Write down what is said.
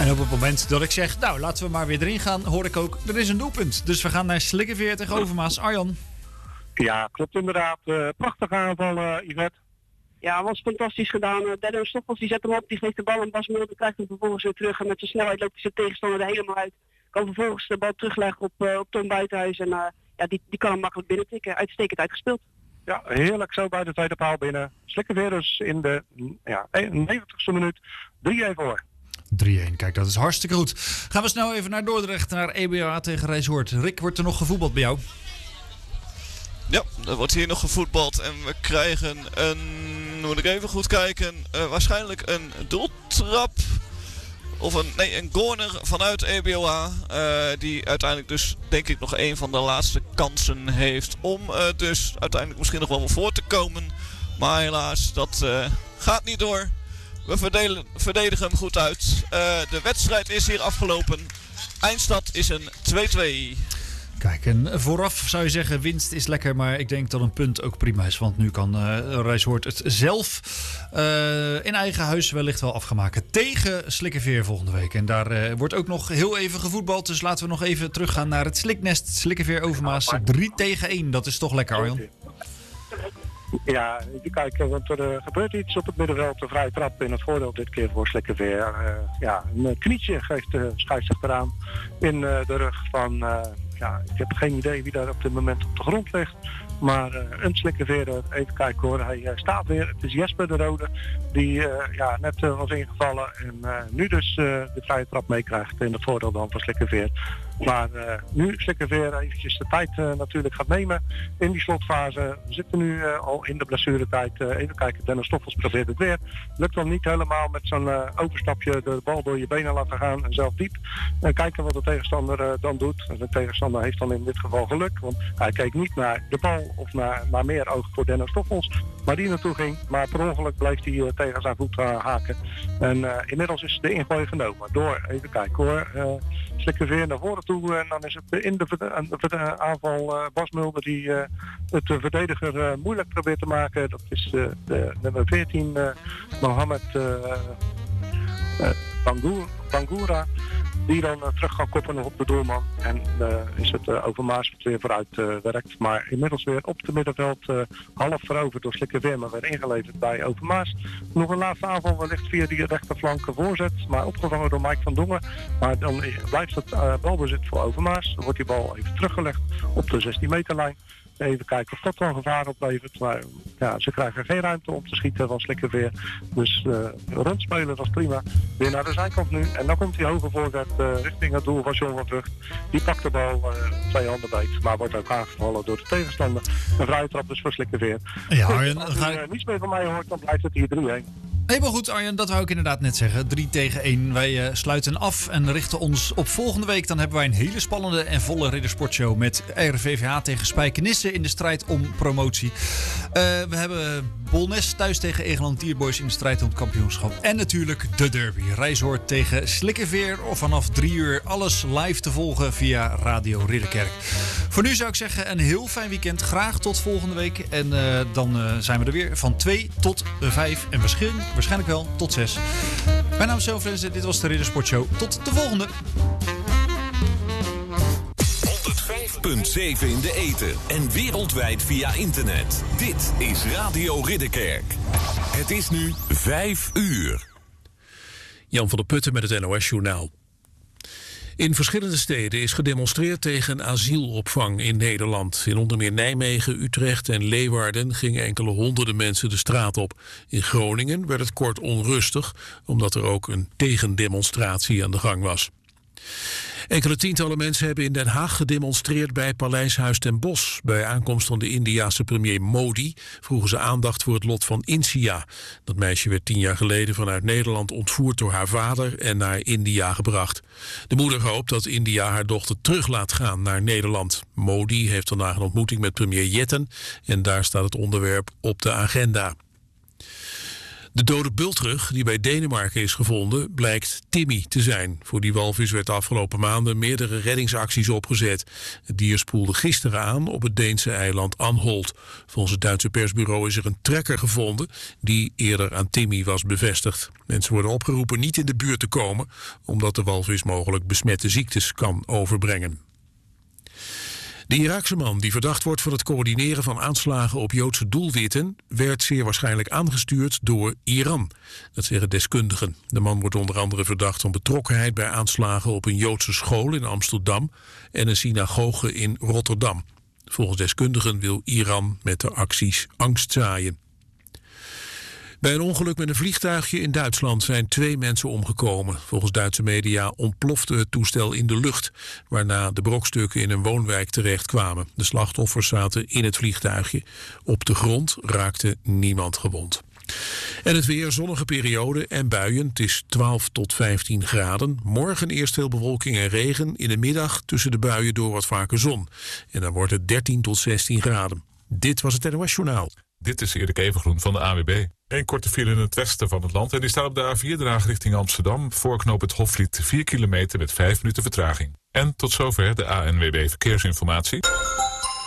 En op het moment dat ik zeg, nou, laten we maar weer erin gaan, hoor ik ook, er is een doelpunt. Dus we gaan naar Slikkeveer tegen Overmaas. Arjan. Ja, klopt inderdaad. Prachtige aanval, Yvette. Ja, was fantastisch gedaan. Dennis Stoffels die zet hem op, die geeft de bal aan Bas Mulder, krijgt hem vervolgens weer terug. En met zijn snelheid loopt hij zijn tegenstander er helemaal uit. Kan vervolgens de bal terugleggen op Tom Buitenhuis. En die kan hem makkelijk binnentikken. Uitstekend uitgespeeld. Ja, heerlijk zo bij de tweede paal binnen. Slikkeveer dus in de 90ste minuut 3-1 voor. 3-1, kijk, dat is hartstikke goed. Gaan we snel even naar Dordrecht, naar EBA tegen Rijshoort. Rick, wordt er nog gevoetbald bij jou? Ja, er wordt hier nog gevoetbald en we krijgen moet ik even goed kijken, waarschijnlijk een doeltrap of een corner vanuit EBOA. Die uiteindelijk dus denk ik nog een van de laatste kansen heeft om dus uiteindelijk misschien nog wel voor te komen. Maar helaas, dat gaat niet door. We verdedigen hem goed uit. De wedstrijd is hier afgelopen. Eindstand is een 2-2. Kijk, en vooraf zou je zeggen, winst is lekker, maar ik denk dat een punt ook prima is. Want nu kan Rijshoort het zelf in eigen huis wellicht wel afgemaken tegen Slikkeveer volgende week. En daar wordt ook nog heel even gevoetbald, dus laten we nog even teruggaan naar het Sliknest. Slikkeveer Overmaas 3-1, dat is toch lekker, Arjan? Ja, even kijken, want er gebeurt iets op het middenveld. Een vrije trap in het voordeel dit keer voor Slikkeveer. Een knietje geeft de scheidsrechter aan in de rug van... ik heb geen idee wie daar op dit moment op de grond ligt. Maar een Slikkeveer, even kijken hoor, hij staat weer. Het is Jesper de Rode die net was ingevallen. En nu dus de vrije trap meekrijgt in het voordeel dan van Slikkeveer. Maar nu Slikkeveer eventjes de tijd natuurlijk gaat nemen in die slotfase. We zitten nu al in de blessuretijd. Even kijken, Dennis Stoffels probeert het weer. Lukt dan niet helemaal met zo'n overstapje de bal door je benen laten gaan en zelf diep. En kijken wat de tegenstander dan doet. De tegenstander heeft dan in dit geval geluk, want hij keek niet naar de bal of naar meer oog voor Dennis Stoffels, maar die naartoe ging. Maar per ongeluk bleef hij tegen zijn voet haken. En inmiddels is de ingooi genomen door, even kijken hoor, Slikkeveer naar voren toe. En dan is het in de aanval Bas Mulder die het de verdediger moeilijk probeert te maken. Dat is de nummer 14, Mohamed Bangura. Die dan terug gaan koppen op de doelman. En is het Overmaas wat weer vooruit werkt. Maar inmiddels weer op het middenveld half veroverd door Slikkeveer. Maar weer ingeleverd bij Overmaas. Nog een laatste aanval wellicht via die rechterflank voorzet. Maar opgevangen door Mike van Dongen. Maar dan blijft het balbezit voor Overmaas. Dan wordt die bal even teruggelegd op de 16 meterlijn. Even kijken of dat dan gevaar oplevert. Maar ja, ze krijgen geen ruimte om te schieten van Slikkeveer. Dus rondspelen, dat is prima. Weer naar de zijkant nu. En dan komt die hoge voorzet richting het doel van John van Vught. Die pakt de bal twee handen beet. Maar wordt ook aangevallen door de tegenstander. Een vrije trap dus voor Slikkeveer. Ja, Arjen, als je niets meer van mij hoort, dan blijft het hier 3-1. Helemaal goed, Arjen, dat wou ik inderdaad net zeggen. 3-1. Wij sluiten af en richten ons op volgende week. Dan hebben wij een hele spannende en volle riddersportshow met RVVH tegen Spijkenisse in de strijd om promotie. We hebben Bolnes thuis tegen Egeland Tierboys in de strijd om het kampioenschap. En natuurlijk de derby. Rijshoort tegen Slikkeveer. Of vanaf 3 uur alles live te volgen via Radio Ridderkerk. Voor nu zou ik zeggen een heel fijn weekend. Graag tot volgende week. En dan zijn we er weer van 2 tot 5. En waarschijnlijk wel tot 6. Mijn naam is Self Rensen. Dit was de Riddersportshow. Tot de volgende. 105.7 in de ether en wereldwijd via internet. Dit is Radio Ridderkerk. Het is nu 5 uur. Jan van der Putten met het NOS-journaal. In verschillende steden is gedemonstreerd tegen asielopvang in Nederland. In onder meer Nijmegen, Utrecht en Leeuwarden gingen enkele honderden mensen de straat op. In Groningen werd het kort onrustig, omdat er ook een tegendemonstratie aan de gang was. Enkele tientallen mensen hebben in Den Haag gedemonstreerd bij Paleishuis ten Bosch. Bij aankomst van de Indiase premier Modi vroegen ze aandacht voor het lot van Insia. Dat meisje werd 10 jaar geleden vanuit Nederland ontvoerd door haar vader en naar India gebracht. De moeder hoopt dat India haar dochter terug laat gaan naar Nederland. Modi heeft vandaag een ontmoeting met premier Jetten en daar staat het onderwerp op de agenda. De dode bultrug die bij Denemarken is gevonden blijkt Timmy te zijn. Voor die walvis werd de afgelopen maanden meerdere reddingsacties opgezet. Het dier spoelde gisteren aan op het Deense eiland Anholt. Volgens het Duitse persbureau is er een trekker gevonden die eerder aan Timmy was bevestigd. Mensen worden opgeroepen niet in de buurt te komen, omdat de walvis mogelijk besmette ziektes kan overbrengen. De Iraakse man die verdacht wordt van het coördineren van aanslagen op Joodse doelwitten werd zeer waarschijnlijk aangestuurd door Iran. Dat zeggen deskundigen. De man wordt onder andere verdacht van betrokkenheid bij aanslagen op een Joodse school in Amsterdam en een synagoge in Rotterdam. Volgens deskundigen wil Iran met de acties angst zaaien. Bij een ongeluk met een vliegtuigje in Duitsland zijn 2 mensen omgekomen. Volgens Duitse media ontplofte het toestel in de lucht, waarna de brokstukken in een woonwijk terechtkwamen. De slachtoffers zaten in het vliegtuigje. Op de grond raakte niemand gewond. En het weer, zonnige periode en buien. Het is 12 tot 15 graden. Morgen eerst veel bewolking en regen. In de middag tussen de buien door wat vaker zon. En dan wordt het 13 tot 16 graden. Dit was het NOS Journaal. Dit is Erik Evengroen van de AWB. Eén korte file in het westen van het land en die staat op de A4 Draag richting Amsterdam. Voor knooppunt Hofvliet 4 kilometer met 5 minuten vertraging. En tot zover de ANWB Verkeersinformatie.